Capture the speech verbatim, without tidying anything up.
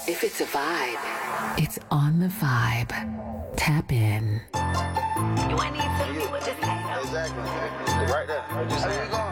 If it's a vibe, it's on the vibe. Tap in. You ain't need to be with this. Exactly. Right there. Right just